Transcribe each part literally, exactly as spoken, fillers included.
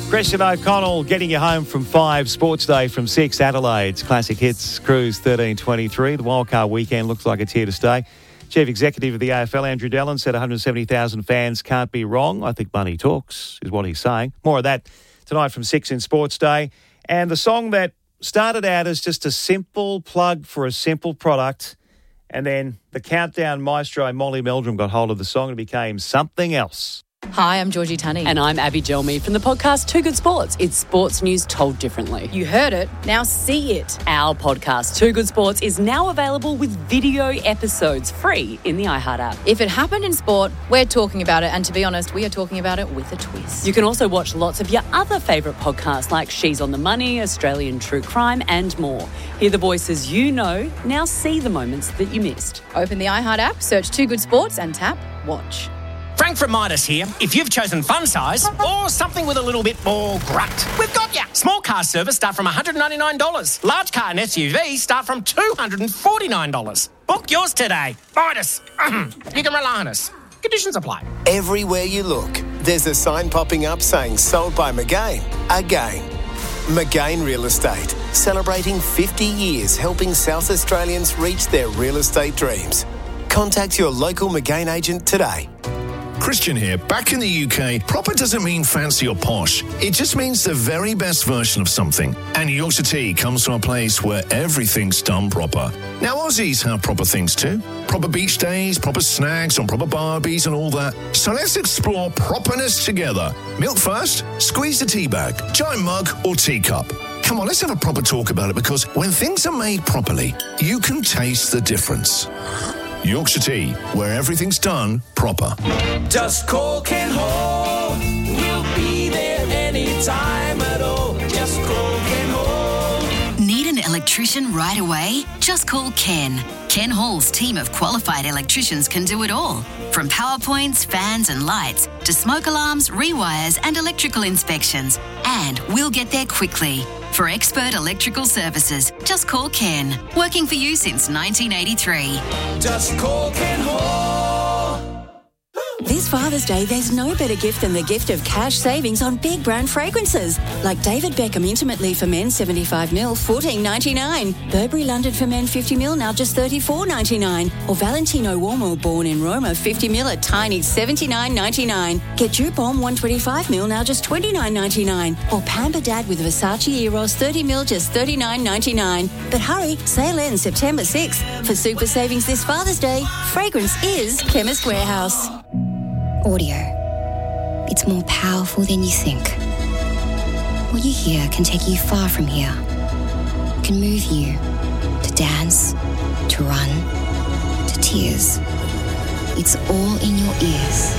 Christian O'Connell getting you home from five. Sports Day from six. Adelaide's Classic Hits Cruise thirteen twenty-three. The wildcard weekend looks like it's here to stay. Chief Executive of the A F L, Andrew Dellon, said one hundred seventy thousand fans can't be wrong. I think money talks is what he's saying. More of that tonight from six in Sports Day. And the song that started out as just a simple plug for a simple product, and then the countdown maestro Molly Meldrum got hold of the song and it became something else. Hi, I'm Georgie Tunney. And I'm Abby Gelmy from the podcast Two Good Sports. It's sports news told differently. You heard it, now see it. Our podcast Two Good Sports is now available with video episodes free in the iHeart app. If it happened in sport, we're talking about it. And to be honest, we are talking about it with a twist. You can also watch lots of your other favourite podcasts like She's on the Money, Australian True Crime and more. Hear the voices you know, now see the moments that you missed. Open the iHeart app, search Two Good Sports and tap Watch. Frank from Midas here. If you've chosen fun size or something with a little bit more grunt, we've got you. Small car service start from one hundred ninety-nine dollars. Large car and S U V start from two hundred forty-nine dollars. Book yours today. Midas. You can rely on us. Conditions apply. Everywhere you look, there's a sign popping up saying sold by McGain again. McGain Real Estate, celebrating fifty years helping South Australians reach their real estate dreams. Contact your local McGain agent today. Christian here. Back in the U K, proper doesn't mean fancy or posh. It just means the very best version of something. And Yorkshire Tea comes from a place where everything's done proper. Now, Aussies have proper things too. Proper beach days, proper snacks on proper barbies and all that. So let's explore properness together. Milk first, squeeze the tea bag, giant mug or teacup. Come on, let's have a proper talk about it, because when things are made properly, you can taste the difference. Yorkshire Tea, where everything's done proper. Just call Ken Hall. We'll be there anytime at all. Just call Ken Hall. Need an electrician right away? Just call Ken. Ken Hall's team of qualified electricians can do it all. From power points, fans and lights, to smoke alarms, rewires and electrical inspections. And we'll get there quickly. For expert electrical services, just call Ken. Working for you since nineteen eighty-three. Just call Ken Hall. This Father's Day, there's no better gift than the gift of cash savings on big brand fragrances. Like David Beckham Intimately for men seventy-five mil, fourteen ninety-nine. Burberry London for men fifty mil, now just thirty-four ninety-nine. Or Valentino Uomo Born in Roma fifty mil at tiny seventy-nine ninety-nine. Get Jupom one twenty-five mil, now just twenty-nine ninety-nine. Or Pamper Dad with Versace Eros thirty mil, just thirty-nine ninety-nine. But hurry, sale ends September sixth. For super savings this Father's Day, fragrance is Chemist Warehouse. Audio. It's more powerful than you think. What you hear can take you far from here. It can move you to dance, to run, to tears. It's all in your ears.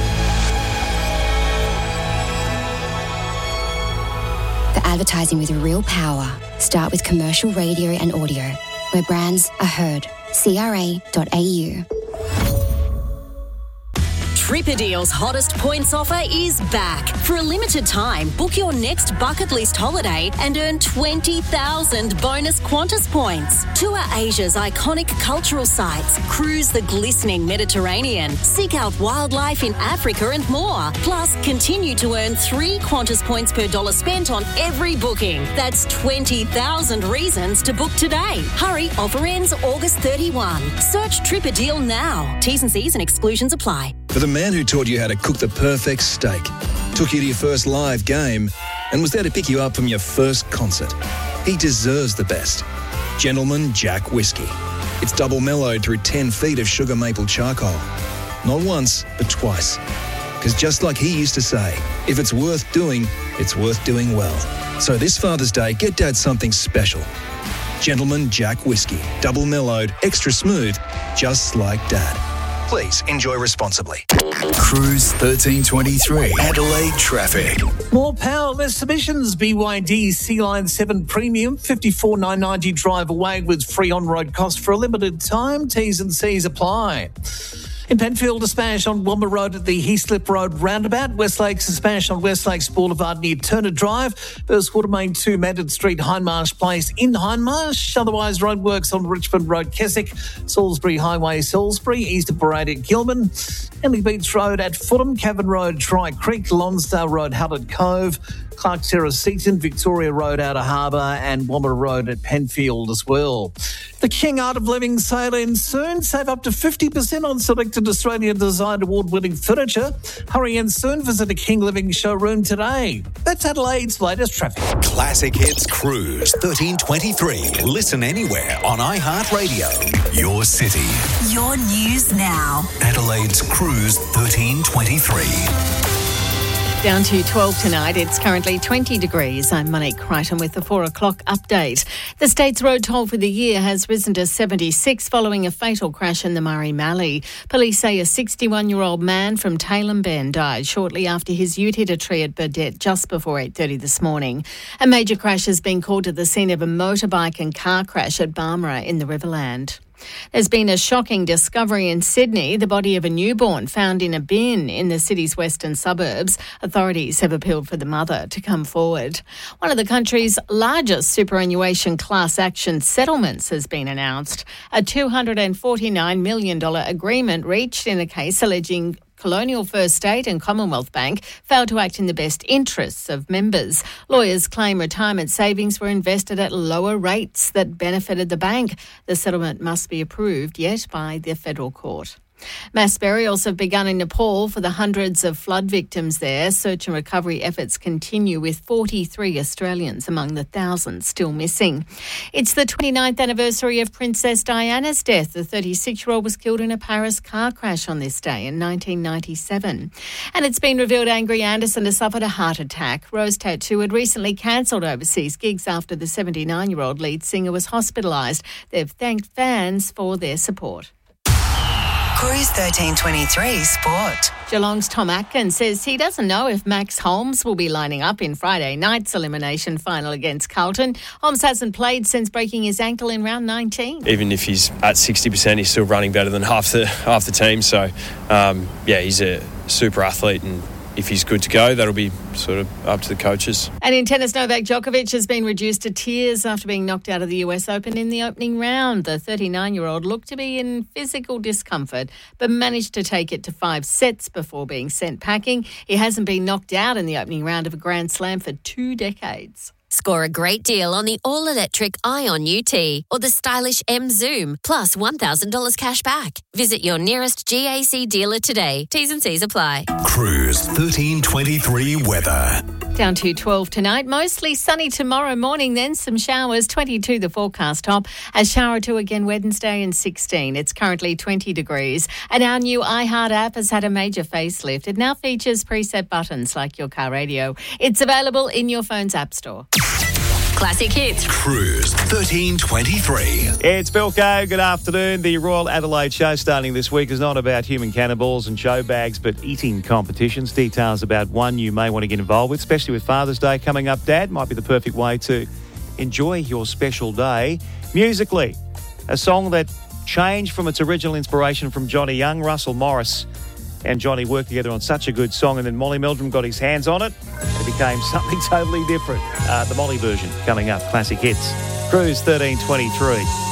For advertising with real power, start with commercial radio and audio, where brands are heard. C R A dot A U. Tripadeal's hottest points offer is back. For a limited time, book your next bucket list holiday and earn twenty thousand bonus Qantas points. Tour Asia's iconic cultural sites, cruise the glistening Mediterranean, seek out wildlife in Africa and more. Plus, continue to earn three Qantas points per dollar spent on every booking. That's twenty thousand reasons to book today. Hurry, offer ends August thirty-first. Search Tripadeal now. T's and C's and exclusions apply. For the man who taught you how to cook the perfect steak, took you to your first live game, and was there to pick you up from your first concert, he deserves the best. Gentleman Jack Whiskey. It's double mellowed through ten feet of sugar maple charcoal. Not once, but twice. Because just like he used to say, if it's worth doing, it's worth doing well. So this Father's Day, get Dad something special. Gentleman Jack Whiskey. Double mellowed, extra smooth, just like Dad. Please enjoy responsibly. Cruise thirteen twenty-three. Adelaide traffic. More power, less submissions. B Y D Sea Line seven Premium, fifty-four nine ninety drive away with free on-road cost for a limited time. T's and C's apply. In Penfield, a smash on Womber Road at the Heaslip Road roundabout. West Lakes, a smash on West Lakes Boulevard near Turner Drive. First Quarter Main two, Mandon Street, Hindmarsh Place in Hindmarsh. Otherwise, roadworks on Richmond Road, Keswick. Salisbury Highway, Salisbury. East of Parade at Gilman. Henley Beach Road at Fulham. Cavan Road, Tri Creek. Lonsdale Road, Hallett Cove. Clark Terrace, Seaton. Victoria Road, Outer Harbour. And Womber Road at Penfield as well. The King Art of Living sale ends soon. Save up to fifty percent on selected Australian Design Award-winning furniture. Hurry in soon. Visit a King Living showroom today. That's Adelaide's latest traffic. Classic Hits Cruise thirteen twenty-three. Listen anywhere on iHeartRadio. Your city. Your news now. Adelaide's Cruise thirteen twenty-three. Down to twelve tonight. It's currently twenty degrees. I'm Monique Crichton with the four o'clock update. The state's road toll for the year has risen to seventy-six following a fatal crash in the Murray Mallee. Police say a sixty-one-year-old man from Tailem Bend died shortly after his ute hit a tree at Burdett just before eight thirty this morning. A major crash has been called to the scene of a motorbike and car crash at Barmera in the Riverland. There's been a shocking discovery in Sydney, the body of a newborn found in a bin in the city's western suburbs. Authorities have appealed for the mother to come forward. One of the country's largest superannuation class action settlements has been announced. A two hundred forty-nine million dollars agreement reached in a case alleging Colonial First State and Commonwealth Bank failed to act in the best interests of members. Lawyers claim retirement savings were invested at lower rates that benefited the bank. The settlement must be approved yet by the federal court. Mass burials have begun in Nepal for the hundreds of flood victims there. Search and recovery efforts continue with forty-three Australians among the thousands still missing. It's the twenty-ninth anniversary of Princess Diana's death. The thirty-six-year-old was killed in a Paris car crash on this day in nineteen ninety-seven. And it's been revealed Angry Anderson has suffered a heart attack. Rose Tattoo had recently cancelled overseas gigs after the seventy-nine-year-old lead singer was hospitalised. They've thanked fans for their support. Cruise thirteen twenty-three Sport. Geelong's Tom Atkins says he doesn't know if Max Holmes will be lining up in Friday night's elimination final against Carlton. Holmes hasn't played since breaking his ankle in round nineteen. Even if he's at sixty percent, he's still running better than half the half the team. So, um, yeah, he's a super athlete, and if he's good to go, that'll be sort of up to the coaches. And in tennis, Novak Djokovic has been reduced to tears after being knocked out of the U S Open in the opening round. The thirty-nine-year-old looked to be in physical discomfort, but managed to take it to five sets before being sent packing. He hasn't been knocked out in the opening round of a Grand Slam for two decades. Score a great deal on the all-electric Ion U T or the stylish M Zoom, plus one thousand dollars cash back. Visit your nearest G A C dealer today. T's and C's apply. Cruise thirteen twenty-three weather. Down to twelve tonight, mostly sunny tomorrow morning, then some showers, twenty-two the forecast top. A shower or two again Wednesday and sixteen. It's currently twenty degrees. And our new iHeart app has had a major facelift. It now features preset buttons like your car radio. It's available in your phone's app store. Classic Hits. Cruise thirteen twenty-three. It's Bilko. Good afternoon. The Royal Adelaide Show starting this week is not about human cannonballs and show bags, but eating competitions. Details about one you may want to get involved with, especially with Father's Day coming up. Dad, might be the perfect way to enjoy your special day. Musically, a song that changed from its original inspiration from Johnny Young. Russell Morris and Johnny worked together on such a good song, and then Molly Meldrum got his hands on it. It became something totally different. Uh, the Molly version coming up. Classic Hits. Cruise thirteen twenty-three.